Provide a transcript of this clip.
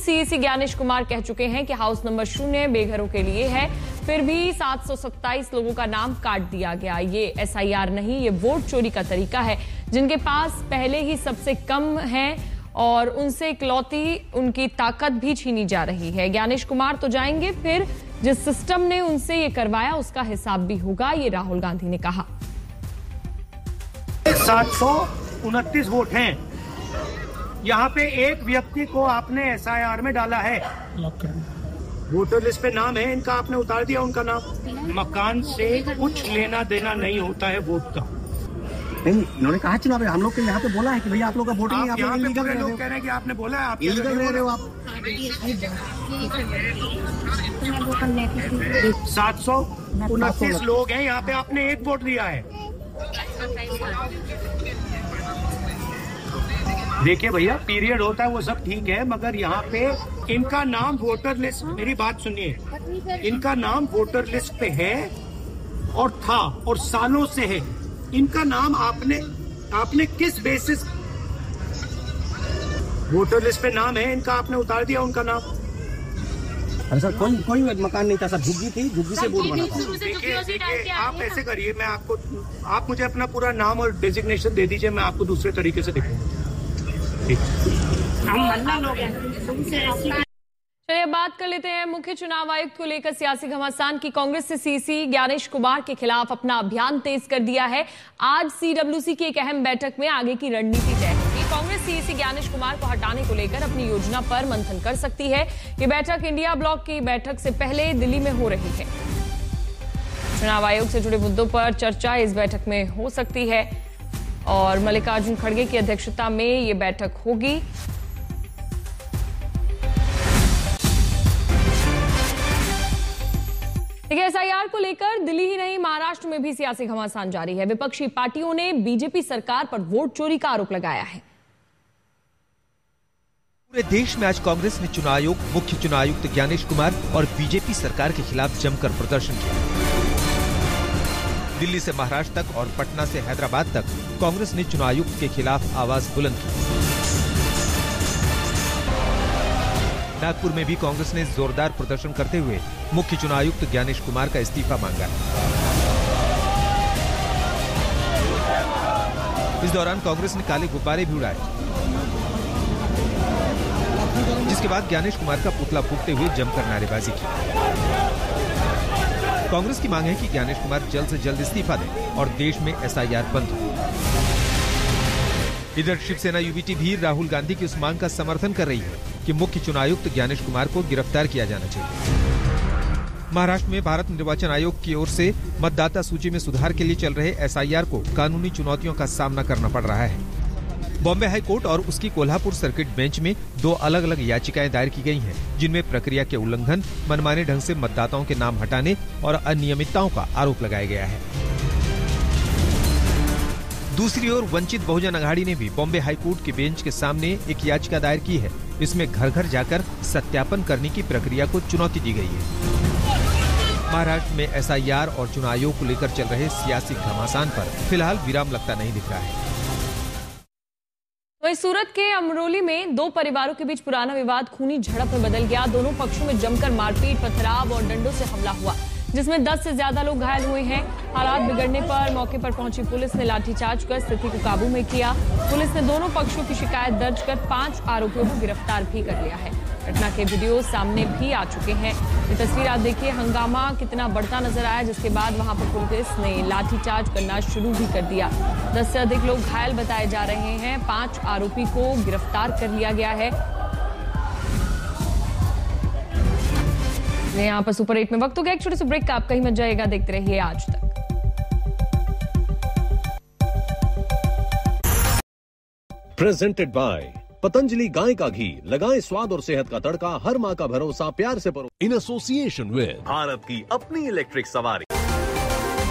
CEC Gyanesh Kumar कह चुके हैं कि हाउस नंबर 0 बेघरों के लिए है, फिर भी 727 लोगों का नाम काट दिया गया। ये एसआईआर नहीं, ये वोट चोरी का तरीका है। जिनके पास पहले ही सबसे कम है और उनसे इकलौती उनकी ताकत भी छीनी जा रही है। ज्ञानेश कुमार तो जाएंगे, फिर जिस सिस्टम ने उनसे ये करवाया उसका हिसाब भी होगा, ये राहुल गांधी ने कहा। 729 वोट हैं। यहाँ पे एक व्यक्ति को आपने एसआईआर में डाला है, वोटर लिस्ट पे नाम है इनका, आपने उतार दिया उनका नाम। मकान से कुछ लेना देना नहीं होता है वोट का। नहीं, इन्होंने कहा चुनाव हम लोग के यहाँ पे बोला है कि भैया आप लोग का वोटिंग आप यहाँ पे पूरे लोग कह रहे हैं कि आपने बोला है, आप इलीगल रह रहे हो आप। 729 लोग हैं यहाँ पे, आपने एक वोट दिया है। देखिए भैया, पीरियड होता है वो सब ठीक है, मगर यहाँ पे इनका नाम वोटर लिस्ट, मेरी बात सुनिए, इनका नाम वोटर लिस्ट पे है और था और सालों से है। इनका नाम आपने किस बेसिस, वोटर लिस्ट पे नाम है इनका, आपने उतार दिया उनका नाम। अरे सर, कोई मकान नहीं था सर, झुग्गी थी, झुग्गी से वोट बना था। देखिए आप ऐसे करिए, मैं आपको, आप मुझे अपना पूरा नाम और डेजिग्नेशन दे दीजिए, मैं आपको दूसरे तरीके से दिखाऊंगा। चलिए बात कर लेते हैं मुख्य चुनाव आयुक्त को लेकर सियासी घमासान की। कांग्रेस से सीसी ज्ञानेश कुमार के खिलाफ अपना अभियान तेज कर दिया है। आज सीडब्ल्यूसी की एक अहम बैठक में आगे की रणनीति तय होगी। कांग्रेस सीसी ज्ञानेश कुमार को हटाने को लेकर अपनी योजना पर मंथन कर सकती है। ये बैठक इंडिया ब्लॉक की बैठक से पहले दिल्ली में हो रही है। चुनाव आयोग से जुड़े मुद्दों पर चर्चा इस बैठक में हो सकती है और मल्लिकार्जुन खड़गे की अध्यक्षता में ये बैठक होगी। देखिए, एसआईआर को लेकर दिल्ली ही नहीं महाराष्ट्र में भी सियासी घमासान जारी है। विपक्षी पार्टियों ने बीजेपी सरकार पर वोट चोरी का आरोप लगाया है। पूरे देश में आज कांग्रेस ने चुनाव आयोग, मुख्य चुनाव आयुक्त ज्ञानेश कुमार और बीजेपी सरकार के खिलाफ जमकर प्रदर्शन किया। दिल्ली से महाराष्ट्र तक और पटना से हैदराबाद तक कांग्रेस ने चुनाव आयुक्त के खिलाफ आवाज बुलंद की। नागपुर में भी कांग्रेस ने जोरदार प्रदर्शन करते हुए मुख्य चुनाव आयुक्त ज्ञानेश कुमार का इस्तीफा मांगा। इस दौरान कांग्रेस ने काले गुब्बारे भी उड़ाए, जिसके बाद ज्ञानेश कुमार का पुतला फूटते हुए जमकर नारेबाजी की। कांग्रेस की मांग है कि ज्ञानेश कुमार जल्द से जल्द इस्तीफा दें और देश में एसआईआर बंद हो। इधर शिवसेना यूबीटी भी राहुल गांधी की उस मांग का समर्थन कर रही है कि मुख्य चुनाव आयुक्त ज्ञानेश कुमार को गिरफ्तार किया जाना चाहिए। महाराष्ट्र में भारत निर्वाचन आयोग की ओर से मतदाता सूची में सुधार के लिए चल रहे एसआईआर को कानूनी चुनौतियों का सामना करना पड़ रहा है। बॉम्बे हाई कोर्ट और उसकी कोल्हापुर सर्किट बेंच में 2 अलग अलग याचिकाएं दायर की गई हैं, जिनमें प्रक्रिया के उल्लंघन, मनमाने ढंग से मतदाताओं के नाम हटाने और अनियमितताओं का आरोप लगाया गया है। दूसरी ओर वंचित बहुजन अघाड़ी ने भी बॉम्बे हाई कोर्ट के बेंच के सामने एक याचिका दायर की है। इसमें घर घर जाकर सत्यापन करने की प्रक्रिया को चुनौती दी गई है। महाराष्ट्र में एसआईआर और चुनाव आयोग को लेकर चल रहे सियासी घमासान पर फिलहाल विराम लगता नहीं दिख रहा है। वहीं सूरत के अमरोली में 2 परिवारों के बीच पुराना विवाद खूनी झड़प में बदल गया। दोनों पक्षों में जमकर मारपीट, पथराव और डंडों से हमला हुआ, जिसमें 10 से ज्यादा लोग घायल हुए हैं। हालात बिगड़ने पर मौके पर पहुंची पुलिस ने लाठीचार्ज कर स्थिति को काबू में किया। पुलिस ने दोनों पक्षों की शिकायत दर्ज कर 5 आरोपियों को गिरफ्तार भी कर लिया है। घटना के वीडियो सामने भी आ चुके हैं। ये तस्वीर आप देखिए, हंगामा कितना बढ़ता नजर आया, जिसके बाद वहां पर पुलिस ने लाठीचार्ज करना शुरू भी कर दिया। 10 से अधिक लोग घायल बताए जा रहे हैं। 5 आरोपी को गिरफ्तार कर लिया गया है। यहाँ पर सुपर 8 में वक्त हो गया एक छोटे से ब्रेक का। आप कहीं मत जाइएगा, देखते रहिए आज तक। प्रेजेंटेड बाय पतंजलि गाय का घी, लगाएं स्वाद और सेहत का तड़का, हर माँ का भरोसा, प्यार से परो। इन एसोसिएशन विद भारत की अपनी इलेक्ट्रिक सवारी।